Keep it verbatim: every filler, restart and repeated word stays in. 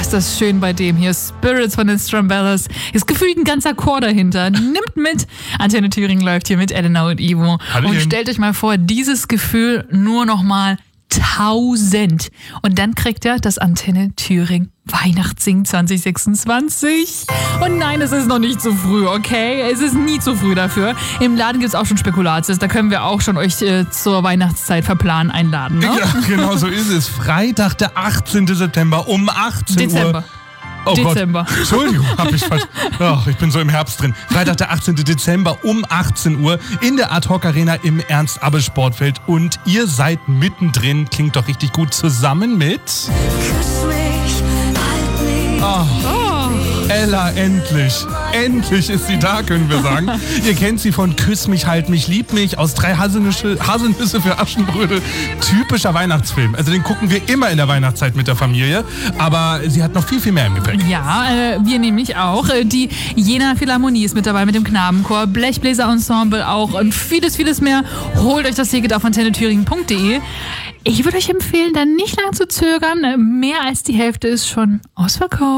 ist das schön bei dem hier. Spirits von den Strumbellas. Ist gefühlt ein ganzer Chor dahinter. Nimmt mit. Antenne Thüringen läuft hier mit Elena und Ivo. Hallo und Ian. stellt euch mal vor, dieses Gefühl nur noch mal tausend. Und dann kriegt er das Antenne Thüringen Weihnachtssingen zwanzig sechsundzwanzig. Und nein, es ist noch nicht zu früh, okay? Es ist nie zu früh dafür. Im Laden gibt es auch schon Spekulatius. Da können wir auch schon euch äh, zur Weihnachtszeit verplanen einladen, ne? Ja, genau so ist es. Freitag, der achtzehnten September um achtzehn Dezember. Uhr. Oh Dezember. Gott. Entschuldigung, hab ich falsch. Oh, ich bin so im Herbst drin. Freitag, der achtzehnten Dezember um achtzehn Uhr in der Ad-Hoc-Arena im Ernst-Abel-Sportfeld. Und ihr seid mittendrin. Klingt doch richtig gut zusammen mit... Oh. Ella, endlich. Endlich ist sie da, können wir sagen. Ihr kennt sie von Küss mich, halt mich, lieb mich, aus drei Haselnüsse, Haselnüsse für Aschenbrödel. Typischer Weihnachtsfilm. Also den gucken wir immer in der Weihnachtszeit mit der Familie. Aber sie hat noch viel, viel mehr im Gepäck. Ja, äh, wir nämlich auch. Äh, die Jena Philharmonie ist mit dabei mit dem Knabenchor, Blechbläser-Ensemble auch und vieles, vieles mehr. Holt euch das Ticket auf antenne thüringen punkt de. Ich würde euch empfehlen, dann nicht lang zu zögern. Mehr als die Hälfte ist schon ausverkauft.